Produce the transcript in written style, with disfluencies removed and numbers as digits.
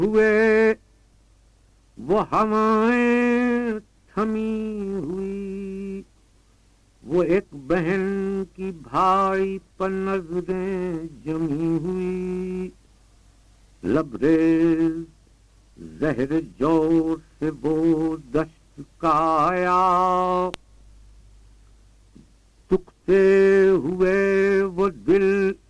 हुए वो हवाएं थमी हुई, वो एक बहन की भाई पर नजरें जमी हुई। लबरेज जहर जोर से वो दश्त का आया, दुखते हुए वो दिल